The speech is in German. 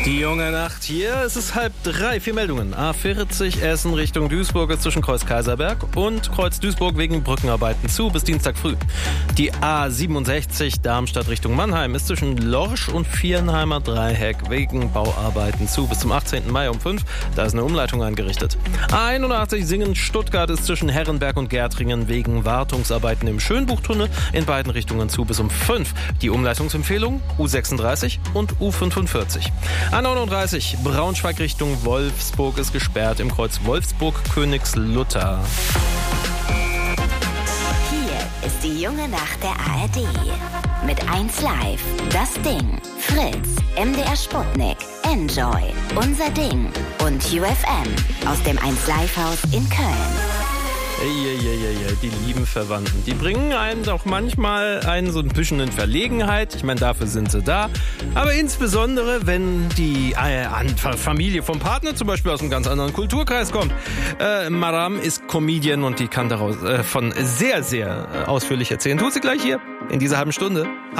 Die junge Nacht hier, es ist 2:30, 4 Meldungen. A40 Essen Richtung Duisburg ist zwischen Kreuz Kaiserberg und Kreuz Duisburg wegen Brückenarbeiten zu bis Dienstag früh. Die A67 Darmstadt Richtung Mannheim ist zwischen Lorsch und Viernheimer Dreieck wegen Bauarbeiten zu bis zum 18. Mai um 5. Da ist eine Umleitung eingerichtet. A81 Singen Stuttgart ist zwischen Herrenberg und Gärtringen wegen Wartungsarbeiten im Schönbuchtunnel in beiden Richtungen zu bis um 5. Die Umleitungsempfehlung U36 und U45. A39 Braunschweig Richtung Wolfsburg ist gesperrt im Kreuz Wolfsburg-Königslutter. Hier ist die junge Nacht der ARD. Mit 1 Live, Das Ding, Fritz, MDR Sputnik, Enjoy, Unser Ding und UFM aus dem 1 Live Haus in Köln. Die lieben Verwandten, die bringen einen auch manchmal so ein bisschen in Verlegenheit. Ich meine, dafür sind sie da. Aber insbesondere, wenn die Familie vom Partner zum Beispiel aus einem ganz anderen Kulturkreis kommt. Maram ist Comedian und die kann daraus von sehr, sehr ausführlich erzählen. Tut sie gleich hier in dieser halben Stunde.